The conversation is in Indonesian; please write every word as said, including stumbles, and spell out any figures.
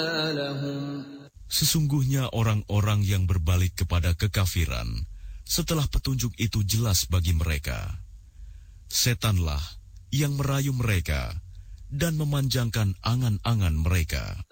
لهم Sesungguhnya orang-orang yang berbalik kepada kekafiran setelah petunjuk itu jelas bagi mereka, setanlah yang merayu mereka dan memanjangkan angan-angan mereka.